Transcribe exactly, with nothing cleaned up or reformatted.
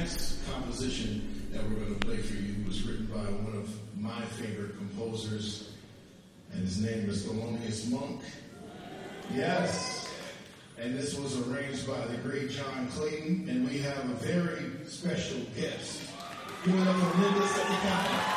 next composition that we're going to play for you was written by one of my favorite composers, and his name is Thelonious Monk. Yes. And this was arranged by the great John Clayton, and we have a very special guest. Give it up for Linda Secretary.